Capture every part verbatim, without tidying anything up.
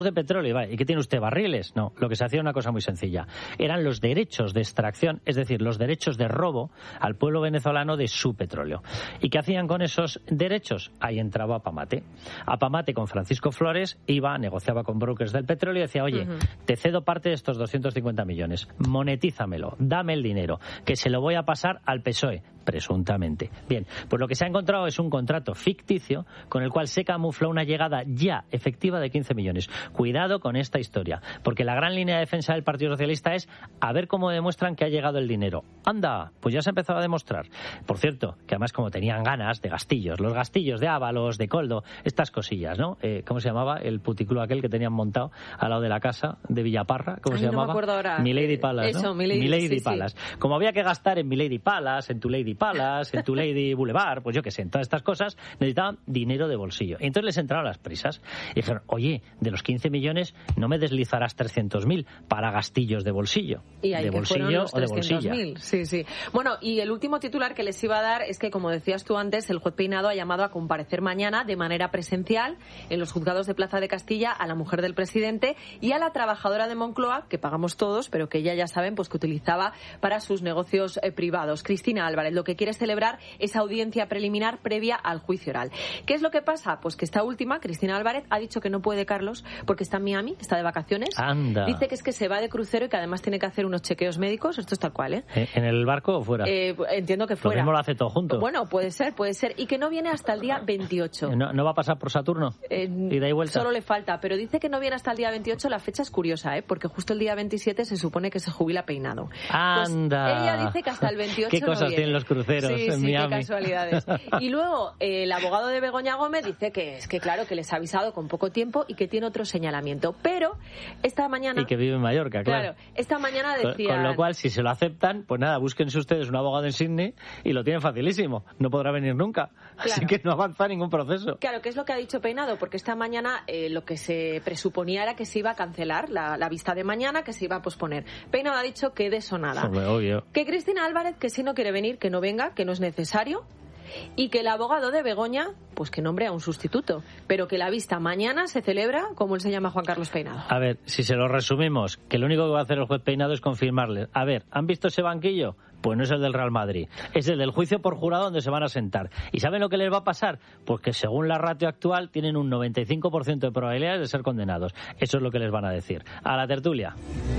de petróleo. ¿Y qué tiene usted, barriles? No, lo que se hacía era una cosa muy sencilla. Eran los derechos de extracción, es decir, los derechos de robo al pueblo venezolano de su petróleo. ¿Y qué hacían con esos derechos? Ahí entraba Apamate. Apamate con Francisco Flores iba, negociaba con brokers del petróleo y decía, oye, uh-huh. te cedo parte de estos doscientos cincuenta millones, monetízamelo, dame el dinero, que se lo voy a pasar al P S O E, presuntamente. Bien, pues lo que se ha encontrado es un contrato ficticio con el cual se camufla una llegada ya efectiva de quince millones. Cuidado con esta historia, porque la gran línea de defensa del Partido Socialista es a ver cómo demuestran que ha llegado el dinero. Anda, pues ya se ha empezado a demostrar. Por cierto, que además como tenían ganas de gastillos, los gastillos de Ábalos, de Coldo, estas cosillas, ¿no? Eh, ¿Cómo se llamaba el puticlub aquel que tenían montado al lado de la casa de Villaparra? ¿Cómo Ay, se no llamaba? Me acuerdo ahora. Milady Palace, ¿no? Eso, Milady, Milady sí, Palace. Sí. Como había que gastar en Milady Palace, en tu Lady Palace, en tu Lady Boulevard, pues yo qué sé, en todas estas cosas, necesitaban dinero de bolsillo. Y entonces les entraron las prisas. Y dijeron, oye, de los quince millones no me deslizarás trescientos mil para gastillos de bolsillo. Y ahí de que bolsillo los o de bolsilla. Sí, sí. Bueno, y el último titular que les iba a dar es que, como decías tú antes, el juez Peinado ha llamado a comparecer mañana de manera presencial en los juzgados de Plaza de Castilla a la mujer del presidente y a la trabajadora de Moncloa, que pagamos todos, pero que ella ya saben pues que utilizaba para sus negocios eh, privados. Cristina Álvarez lo que quiere es celebrar esa audiencia preliminar previa al juicio oral. ¿Qué es lo que pasa? Pues que esta última, Cristina Álvarez, ha dicho que no puede, Carlos, porque está en Miami, está de vacaciones. Anda. Dice que es que se va de crucero y que además tiene que hacer unos chequeos médicos. Esto es tal cual, ¿eh? ¿En el barco o fuera? Eh, entiendo que fuera. Lo mismo lo hace todo junto. Bueno, puede ser, puede ser. Y que no viene hasta el día veintiocho. ¿No, no va a pasar por Saturno? Eh, ¿Ida y vuelta? Solo le falta, pero dice que no viene hasta el día veintiocho. La fecha es curiosa, ¿eh? Porque justo el día veintisiete se supone que se jubila Peinado. ¡Anda! Pues ella dice que hasta el veintiocho ¿Qué no cosas viene. tienen los cruceros sí, en sí, Miami? Qué casualidades. Y luego, eh, el abogado de Begoña Gómez dice que es que, claro, que les ha avisado con poco tiempo y que tiene otro señalamiento. Pero esta mañana... Y que vive en Mallorca, claro. Claro, esta mañana decía... Con, con lo cual, si se lo aceptan, pues nada, búsquense ustedes un abogado en Sydney y lo tienen facilísimo. No podrá venir nunca. Claro. Así que no avanza ningún proceso. Claro, que es lo que ha dicho Peinado, porque esta mañana eh, lo que se presuponía era que se iba a cancelar la, la vista de mañana, que se iba a posponer. Peinado ha dicho que de eso nada. Hombre, obvio. Que Cristina Álvarez, que si no quiere venir, que no venga, que no es necesario. Y que el abogado de Begoña, pues que nombre a un sustituto. Pero que la vista mañana se celebra como él se llama Juan Carlos Peinado. A ver, si se lo resumimos, que lo único que va a hacer el juez Peinado es confirmarles. A ver, ¿han visto ese banquillo? Pues no es el del Real Madrid. Es el del juicio por jurado donde se van a sentar. ¿Y saben lo que les va a pasar? Pues que según la ratio actual tienen un noventa y cinco por ciento de probabilidades de ser condenados. Eso es lo que les van a decir. A la tertulia.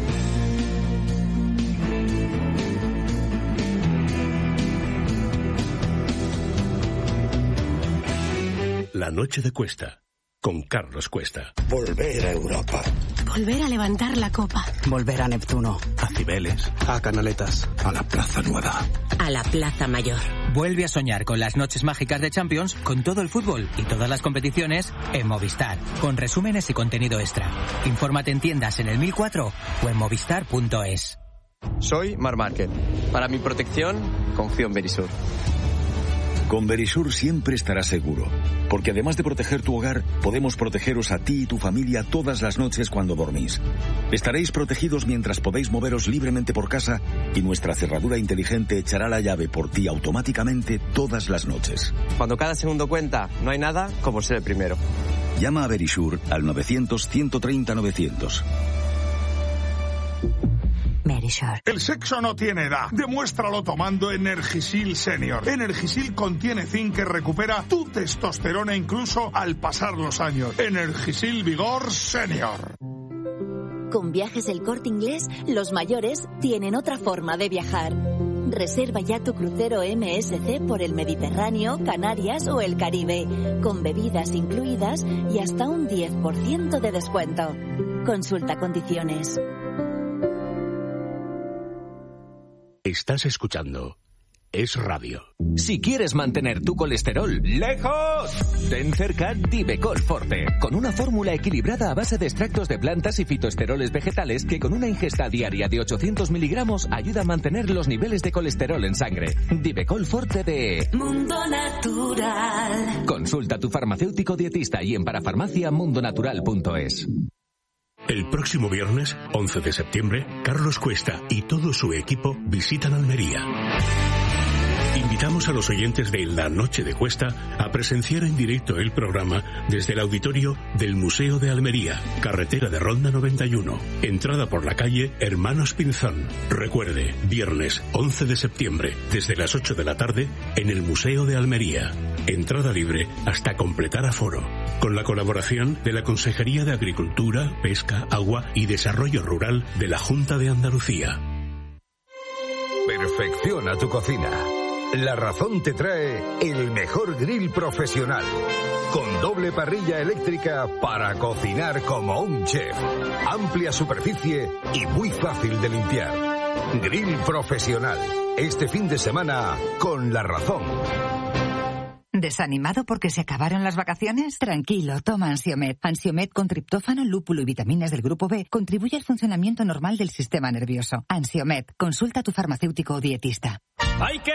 La noche de Cuesta, con Carlos Cuesta. Volver a Europa. Volver a levantar la copa. Volver a Neptuno. A Cibeles. A Canaletas. A la Plaza Nueva. A la Plaza Mayor. Vuelve a soñar con las noches mágicas de Champions, con todo el fútbol y todas las competiciones en Movistar, con resúmenes y contenido extra. Infórmate en tiendas en el mil cuatro o en movistar punto es. Soy Mar Márquez. Para mi protección, confío en Verisur. Con Verisur siempre estarás seguro, porque además de proteger tu hogar, podemos protegeros a ti y tu familia todas las noches cuando dormís. Estaréis protegidos mientras podéis moveros libremente por casa y nuestra cerradura inteligente echará la llave por ti automáticamente todas las noches. Cuando cada segundo cuenta, no hay nada como ser el primero. Llama a Verisur al novecientos, ciento treinta, novecientos. El sexo no tiene edad. Demuéstralo tomando Energisil Senior. Energisil contiene zinc que recupera tu testosterona incluso al pasar los años. Energisil Vigor Senior. Con Viajes El Corte Inglés, los mayores tienen otra forma de viajar. Reserva ya tu crucero M S C por el Mediterráneo, Canarias o el Caribe, con bebidas incluidas y hasta un diez por ciento de descuento. Consulta condiciones. Estás escuchando Es Radio. Si quieres mantener tu colesterol lejos, ten cerca Divecol Forte, con una fórmula equilibrada a base de extractos de plantas y fitoesteroles vegetales que con una ingesta diaria de ochocientos miligramos ayuda a mantener los niveles de colesterol en sangre. Divecol Forte de Mundo Natural. Consulta a tu farmacéutico dietista y en parafarmacia mundo natural punto es. El próximo viernes, once de septiembre, Carlos Cuesta y todo su equipo visitan Almería. Invitamos a los oyentes de La Noche de Cuesta a presenciar en directo el programa desde el auditorio del Museo de Almería, carretera de Ronda noventa y uno, entrada por la calle Hermanos Pinzón. Recuerde, viernes once de septiembre, desde las ocho de la tarde, en el Museo de Almería. Entrada libre hasta completar aforo. Con la colaboración de la Consejería de Agricultura, Pesca, Agua y Desarrollo Rural de la Junta de Andalucía. Perfecciona tu cocina. La Razón te trae el mejor grill profesional, con doble parrilla eléctrica para cocinar como un chef. Amplia superficie y muy fácil de limpiar. Grill profesional. Este fin de semana con La Razón. ¿Desanimado porque se acabaron las vacaciones? Tranquilo, toma Ansiomed. Ansiomed con triptófano, lúpulo y vitaminas del grupo B contribuye al funcionamiento normal del sistema nervioso. Ansiomed, consulta a tu farmacéutico o dietista. ¡Hay que